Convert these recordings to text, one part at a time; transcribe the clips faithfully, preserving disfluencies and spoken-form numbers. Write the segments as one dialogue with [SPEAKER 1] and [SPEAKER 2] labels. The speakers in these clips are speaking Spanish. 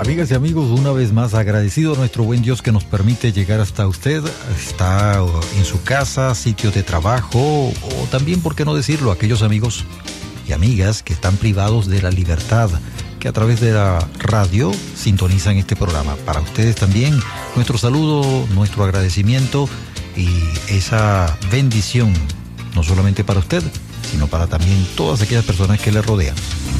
[SPEAKER 1] Amigas y amigos, una vez más agradecido a nuestro buen Dios que nos permite llegar hasta usted. Está en su casa, sitio de trabajo, o también, ¿por qué no decirlo?, aquellos amigos y amigas que están privados de la libertad, que a través de la radio sintonizan este programa. Para ustedes también, nuestro saludo, nuestro agradecimiento y esa bendición, no solamente para usted, sino para también todas aquellas personas que le rodean.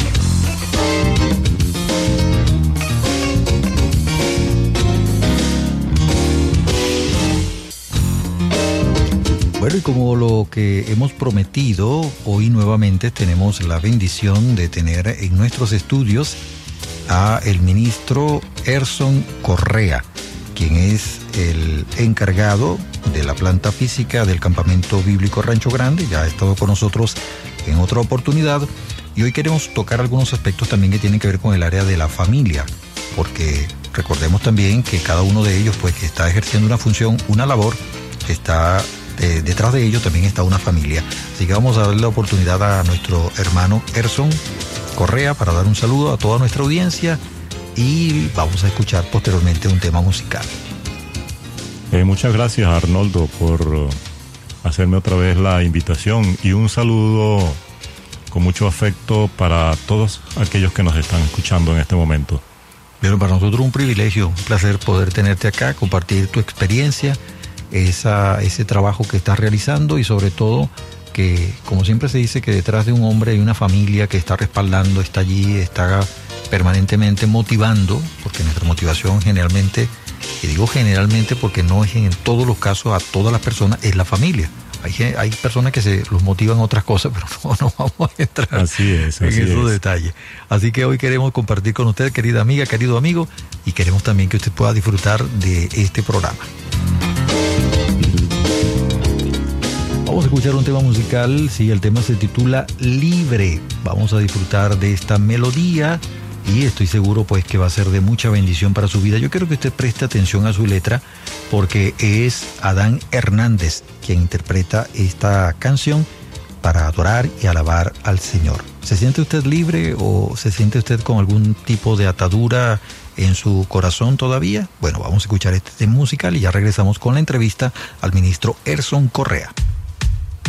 [SPEAKER 1] Bueno, y como lo que hemos prometido, hoy nuevamente tenemos la bendición de tener en nuestros estudios a el ministro Erson Correa, quien es el encargado de la planta física del Campamento Bíblico Rancho Grande. Ya ha estado con nosotros en otra oportunidad y hoy queremos tocar algunos aspectos también que tienen que ver con el área de la familia, porque recordemos también que cada uno de ellos pues que está ejerciendo una función, una labor, está Eh, detrás de ello también está una familia. Así que vamos a darle la oportunidad a nuestro hermano Erson Correa para dar un saludo a toda nuestra audiencia y vamos a escuchar posteriormente un tema musical.
[SPEAKER 2] Eh, muchas gracias, Arnoldo, por hacerme otra vez la invitación y un saludo con mucho afecto para todos aquellos que nos están escuchando en este momento.
[SPEAKER 1] Pero para nosotros un privilegio, un placer poder tenerte acá, compartir tu experiencia, Esa, ese trabajo que estás realizando y sobre todo que, como siempre se dice, que detrás de un hombre hay una familia que está respaldando, está allí, está permanentemente motivando, porque nuestra motivación generalmente, y digo generalmente porque no es en todos los casos a todas las personas, es la familia. Hay, hay personas que se los motivan a otras cosas, pero no, no vamos a entrar
[SPEAKER 2] así es, así
[SPEAKER 1] en esos
[SPEAKER 2] es.
[SPEAKER 1] detalles. Así que hoy queremos compartir con usted, querida amiga, querido amigo, y queremos también que usted pueda disfrutar de este programa. Vamos a escuchar un tema musical, sí, el tema se titula Libre. Vamos a disfrutar de esta melodía y estoy seguro pues que va a ser de mucha bendición para su vida. Yo quiero que usted preste atención a su letra porque es Adán Hernández quien interpreta esta canción para adorar y alabar al Señor. ¿Se siente usted libre o se siente usted con algún tipo de atadura en su corazón todavía? Bueno, vamos a escuchar este tema musical y ya regresamos con la entrevista al ministro Erson Correa.